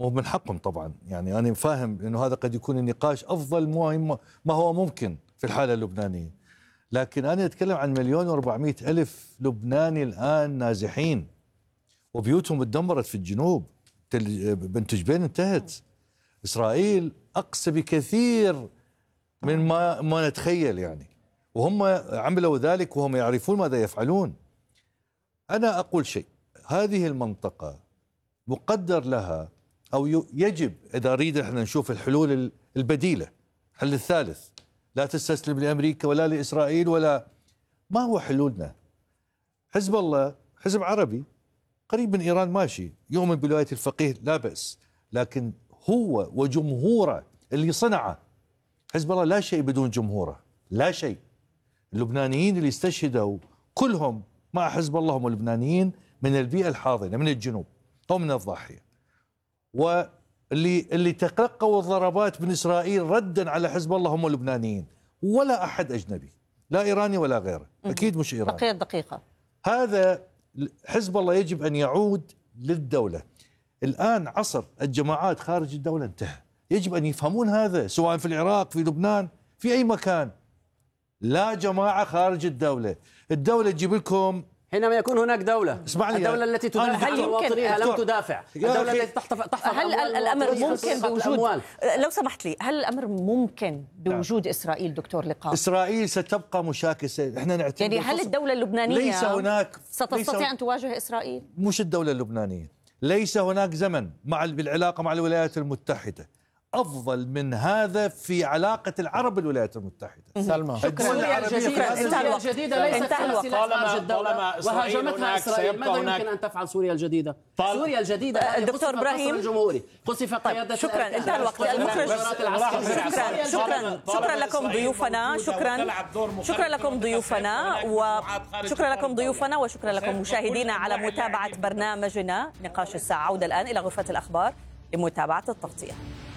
ومن حقهم طبعا، يعني أنا فاهم أنه هذا قد يكون النقاش أفضل ما هو ممكن في الحالة اللبنانية، لكن أنا أتكلم عن 1,400,000 لبناني الآن نازحين وبيوتهم اتدمرت في الجنوب، بنت جبين انتهت. إسرائيل أقسى بكثير من ما نتخيل يعني، وهم عملوا ذلك وهم يعرفون ماذا يفعلون. أنا أقول شيء، هذه المنطقة مقدر لها أو يجب إذا نريد احنا نشوف الحلول البديلة، الحل الثالث، لا تستسلم لأمريكا ولا لإسرائيل ولا ما هو حلولنا؟ حزب الله حزب عربي قريب من إيران ماشي، يؤمن بولاية الفقيه لا بأس، لكن هو وجمهوره اللي صنعه حزب الله لا شيء بدون جمهوره، لا شيء. اللبنانيين اللي استشهدوا كلهم مع حزب الله هم لبنانيين من البيئة الحاضنة من الجنوب أو من الضاحية، واللي تلقوا الضربات من إسرائيل ردا على حزب الله هم لبنانيين، ولا أحد أجنبي، لا إيراني ولا غيره، أكيد مش إيراني. بقيت دقيقة. هذا حزب الله يجب أن يعود للدولة. الآن عصر الجماعات خارج الدولة انتهى، يجب أن يفهمون هذا، سواء في العراق في لبنان في أي مكان. لا جماعة خارج الدولة، الدولة تجيب لكم حينما يكون هناك دولة، اسمعني، الدولة التي تدافع عن مواطنيها لم تدافع، الدولة التي تحفظ هل الأمر ممكن بوجود، لو سمحت لي، هل الأمر ممكن بوجود إسرائيل دكتور لقاء؟ إسرائيل ستبقى مشاكسة، احنا نعتبر يعني هل الدولة اللبنانية ليس هناك ستستطيع أن تواجه إسرائيل؟ مش الدولة اللبنانية، ليس هناك زمن بالعلاقة مع الولايات المتحدة أفضل من هذا في علاقة العرب بالولايات المتحدة. سلمى، سوريا الجديدة ليست خارج الدولة وهاجمتها إسرائيل. ماذا يمكن أن تفعل سوريا الجديدة؟ سوريا الجديدة الدكتور إبراهيم الجمهوري قصف قيادة. شكرا، انتهى الوقت. المخرج شكرا لكم ضيوفنا، شكرا لكم ضيوفنا، وشكرا لكم ضيوفنا، وشكرا لكم مشاهدينا على متابعة برنامجنا نقاش الساعة. عودة الآن إلى غرفة الأخبار لمتابعة التغطية.